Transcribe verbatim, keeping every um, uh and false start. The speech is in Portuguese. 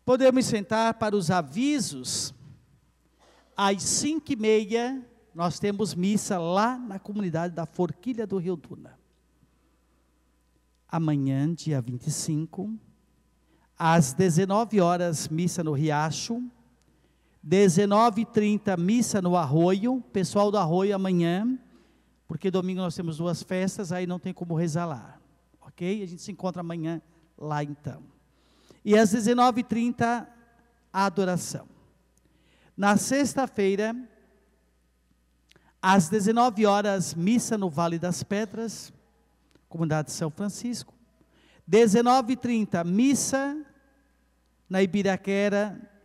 Podemos sentar para os avisos. Às cinco e meia, nós temos missa lá na comunidade da Forquilha do Rio Duna. Amanhã, dia vinte e cinco, às dezenove horas, missa no Riacho. dezenove e trinta, missa no Arroio. Pessoal do Arroio amanhã, porque domingo nós temos duas festas, aí não tem como rezar lá. Ok? A gente se encontra amanhã lá então. E às dezenove e trinta, a adoração. Na sexta-feira, às dezenove horas, missa no Vale das Pedras, comunidade de São Francisco. dezenove e trinta, missa na Ibiraquera,